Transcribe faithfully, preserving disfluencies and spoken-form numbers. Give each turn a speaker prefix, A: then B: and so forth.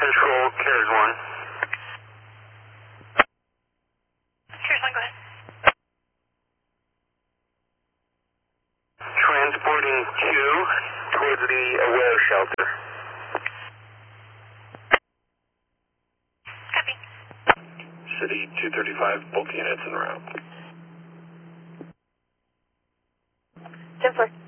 A: Control, Cares one.
B: Cares one, go ahead.
A: Transporting two towards the Aware shelter.
B: Copy.
A: City two thirty-five, both units en route.
B: ten four.